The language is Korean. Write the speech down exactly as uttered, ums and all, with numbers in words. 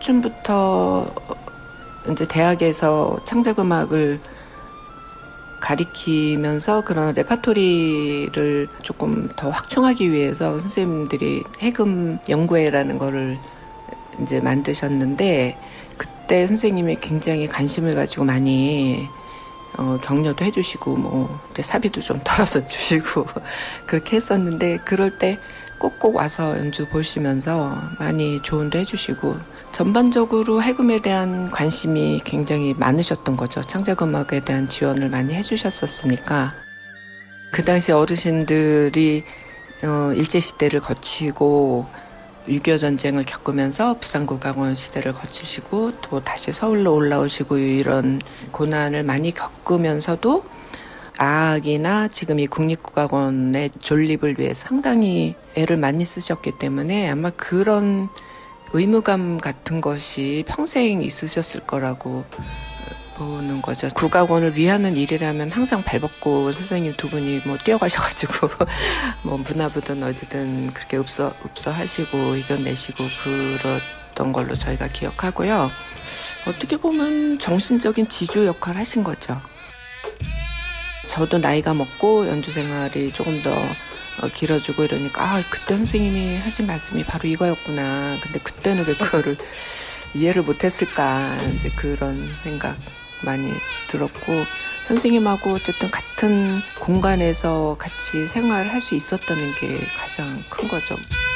때쯤부터 이제 대학에서 창작음악을 가리키면서 그런 레파토리를 조금 더 확충하기 위해서 선생님들이 해금 연구회라는 거를 이제 만드셨는데, 그때 선생님이 굉장히 관심을 가지고 많이 어, 격려도 해주시고 뭐 이제 사비도 좀 덜어서 주시고 그렇게 했었는데, 그럴 때 꼭꼭 와서 연주 보시면서 많이 조언도 해주시고, 전반적으로 해금에 대한 관심이 굉장히 많으셨던 거죠. 창작음악에 대한 지원을 많이 해주셨었으니까. 그 당시 어르신들이 어, 일제시대를 거치고 육이오 전쟁을 겪으면서 부산국악원 시대를 거치시고 또 다시 서울로 올라오시고 이런 고난을 많이 겪으면서도 아악이나 지금 이 국립국악원의 존립을 위해서 상당히 애를 많이 쓰셨기 때문에 아마 그런 의무감 같은 것이 평생 있으셨을 거라고 보는 거죠. 국악원을 위하는 일이라면 항상 발벗고 선생님 두 분이 뭐 뛰어가셔가지고 뭐 문화부든 어디든 그렇게 읍서, 읍서하시고 이겨내시고 그랬던 걸로 저희가 기억하고요. 어떻게 보면 정신적인 지주 역할을 하신 거죠. 저도 나이가 먹고 연주 생활이 조금 더 어, 길어지고 이러니까 아, 그때 선생님이 하신 말씀이 바로 이거였구나. 근데 그때는 왜 그거를 이해를 못했을까. 이제 그런 생각 많이 들었고, 선생님하고 어쨌든 같은 공간에서 같이 생활을 할 수 있었다는 게 가장 큰 거죠.